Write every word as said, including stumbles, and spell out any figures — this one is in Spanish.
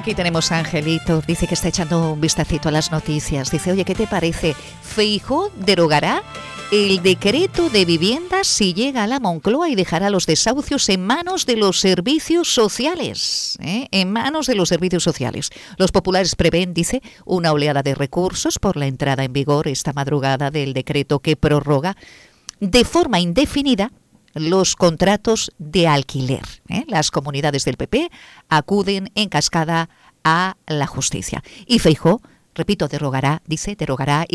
Aquí tenemos a Angelito, dice que está echando un vistacito a las noticias. Dice, oye, ¿qué te parece? Feijóo derogará el decreto de vivienda si llega a la Moncloa y dejará los desahucios en manos de los servicios sociales. ¿eh? En manos de los servicios sociales. Los populares prevén, dice, una oleada de recursos por la entrada en vigor esta madrugada del decreto que prorroga de forma indefinida los contratos de alquiler. ¿eh? Las comunidades del P P acuden en cascada a la justicia. Y Feijóo, repito, derogará, dice, derogará